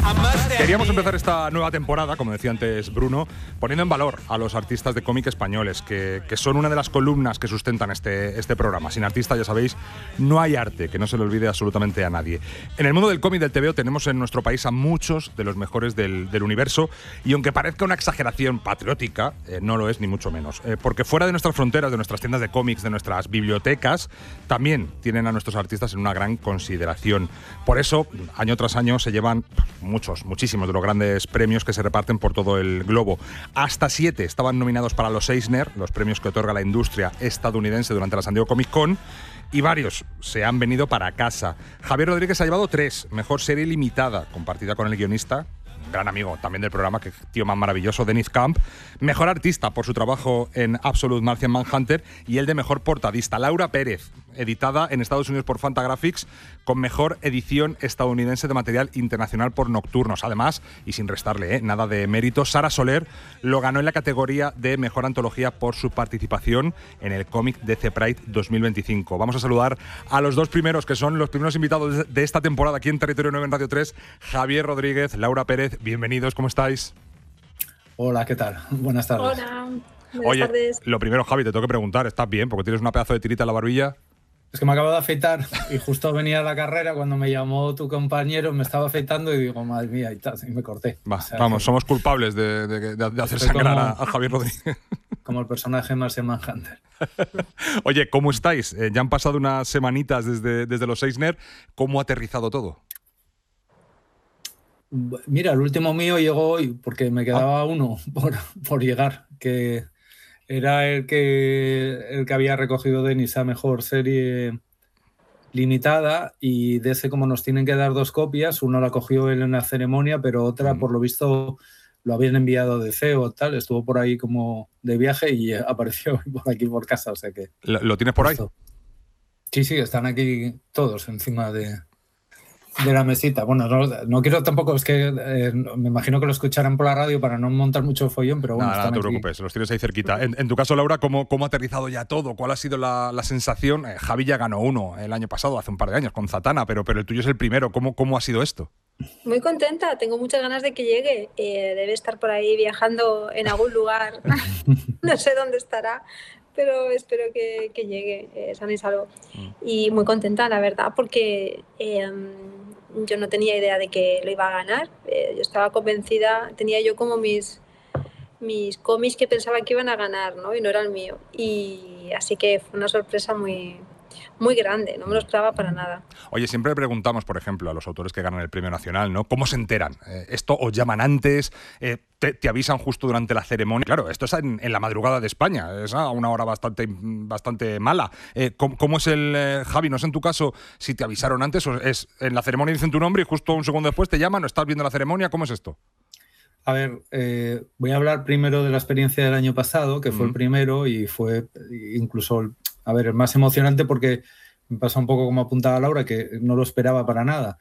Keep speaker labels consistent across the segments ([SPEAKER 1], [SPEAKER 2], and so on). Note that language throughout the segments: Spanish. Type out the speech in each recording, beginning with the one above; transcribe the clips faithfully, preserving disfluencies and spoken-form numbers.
[SPEAKER 1] Queríamos empezar esta nueva temporada, como decía antes Bruno, poniendo en valor a los artistas de cómic españoles, que, que son una de las columnas que sustentan este, este programa. Sin artista, ya sabéis, no hay arte, que no se le olvide absolutamente a nadie. En el mundo del cómic del tebeo tenemos en nuestro país a muchos de los mejores del, del universo, y aunque parezca una exageración patriótica, eh, no lo es ni mucho menos. Eh, porque fuera de nuestras fronteras, de nuestras tiendas de cómics, de nuestras bibliotecas, también tienen a nuestros artistas en una gran consideración. Por eso, año tras año se llevan muchos, muchísimos de los grandes premios que se reparten por todo el globo. Hasta siete estaban nominados para los Eisner, los premios que otorga la industria estadounidense durante la San Diego Comic Con, y varios se han venido para casa. Javier Rodríguez ha llevado tres. Mejor serie limitada, compartida con el guionista, un gran amigo también del programa, que tío más maravilloso, Dennis Camp. Mejor artista por su trabajo en Absolute Martian Manhunter, y el de mejor portadista, Laura Pérez, editada en Estados Unidos por Fantagraphics, con mejor edición estadounidense de material internacional por Nocturnos. Además, y sin restarle ¿eh? nada de mérito, Sara Soler lo ganó en la categoría de mejor antología por su participación en el cómic D C Pride dos mil veinticinco. Vamos a saludar a los dos primeros, que son los primeros invitados de esta temporada aquí en Territorio nueve en Radio tres, Javier Rodríguez, Laura Pérez. Bienvenidos, ¿cómo estáis?
[SPEAKER 2] Hola, ¿qué tal? Buenas tardes.
[SPEAKER 3] Hola, buenas
[SPEAKER 1] Oye,
[SPEAKER 3] tardes.
[SPEAKER 1] Lo primero, Javi, te tengo que preguntar, ¿estás bien? Porque tienes una pedazo de tirita en la barbilla.
[SPEAKER 2] Es que me acabo de afeitar y justo venía a la carrera cuando me llamó tu compañero, me estaba afeitando y digo, madre mía, y, tal, y me corté.
[SPEAKER 1] Va,
[SPEAKER 2] o sea,
[SPEAKER 1] vamos,
[SPEAKER 2] que,
[SPEAKER 1] somos culpables de, de, de, de hacer
[SPEAKER 2] soy
[SPEAKER 1] sangrar
[SPEAKER 2] como,
[SPEAKER 1] a, a Javier Rodríguez.
[SPEAKER 2] Como el personaje Martian Manhunter.
[SPEAKER 1] Oye, ¿cómo estáis? Eh, ya han pasado unas semanitas desde, desde los Eisner. ¿Cómo ha aterrizado todo?
[SPEAKER 2] Mira, el último mío llegó hoy porque me quedaba ah. uno por, por llegar, que era el que, el que había recogido Denis a mejor serie limitada, y de ese, como nos tienen que dar dos copias, uno la cogió él en la ceremonia, pero otra, mm. por lo visto, lo habían enviado de C E O o tal, estuvo por ahí como de viaje y apareció por aquí por casa, o sea que...
[SPEAKER 1] ¿Lo, lo tienes por esto.
[SPEAKER 2] ahí? Sí, sí, están aquí todos encima de... de la mesita. Bueno, no, no quiero tampoco, es que eh, me imagino que lo escucharán por la radio para no montar mucho follón, pero bueno.
[SPEAKER 1] Nada, no te preocupes, los tienes ahí cerquita. En, en tu caso, Laura, ¿cómo, cómo ha aterrizado ya todo? ¿Cuál ha sido la, la sensación? Eh, Javi ya ganó uno el año pasado, hace un par de años, con Zatanna, pero, pero el tuyo es el primero. ¿Cómo, cómo ha sido esto?
[SPEAKER 3] Muy contenta, tengo muchas ganas de que llegue. Eh, debe estar por ahí viajando en algún lugar. No sé dónde estará, pero espero que, que llegue eh, sano y salvo. Mm. Y muy contenta, la verdad, porque... Eh, yo no tenía idea de que lo iba a ganar. Eh, yo estaba convencida, tenía yo como mis, mis cómics que pensaba que iban a ganar, ¿no? Y no era el mío. Y así que fue una sorpresa muy, muy grande, no me lo esperaba para nada.
[SPEAKER 1] Oye, siempre le preguntamos, por ejemplo, a los autores que ganan el premio nacional, ¿no? ¿Cómo se enteran? Eh, ¿Esto os llaman antes? Eh, te, ¿Te avisan justo durante la ceremonia? Claro, esto es en, en la madrugada de España, es a una hora bastante, bastante mala. Eh, ¿cómo, ¿Cómo es el, eh, Javi, no sé en tu caso si te avisaron antes o es en la ceremonia dicen tu nombre y justo un segundo después te llaman o estás viendo la ceremonia? ¿Cómo es esto?
[SPEAKER 2] A ver, eh, voy a hablar primero de la experiencia del año pasado, que fue mm. el primero y fue incluso, a ver, el más emocionante porque me pasa un poco como apuntaba Laura, que no lo esperaba para nada.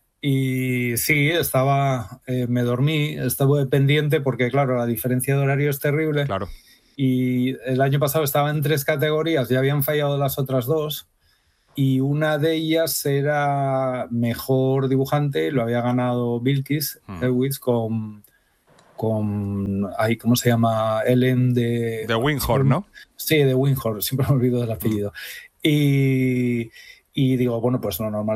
[SPEAKER 2] Y sí, estaba, eh, me dormí, estaba pendiente porque, claro, la diferencia de horario es terrible.
[SPEAKER 1] Claro.
[SPEAKER 2] Y el año pasado estaba en tres categorías, ya habían fallado las otras dos. Y una de ellas era mejor dibujante, lo había ganado Bilquis mm. Lewis con, con ahí, ¿cómo se llama? Ellen de...
[SPEAKER 1] De Winghorn, ¿no?
[SPEAKER 2] Sí, de Winghorn, siempre me olvido del apellido. Mm. Y, y digo, bueno, pues lo normal